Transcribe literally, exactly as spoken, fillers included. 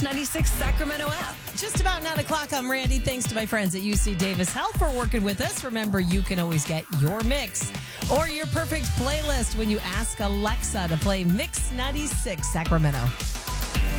ninety-six Sacramento app. Just about nine o'clock. I'm Randy. Thanks to my friends at U C Davis Health for working with us. Remember, you can always get your mix or your perfect playlist when you ask Alexa to play Mix ninety-six Sacramento.